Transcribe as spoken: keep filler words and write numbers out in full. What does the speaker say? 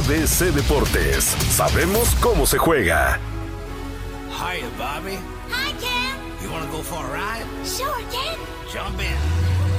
B C Deportes. Sabemos cómo se juega. Hiya, Bobby. Hi, Ken. You wanna go for a ride? Sure, Ken. Jump in.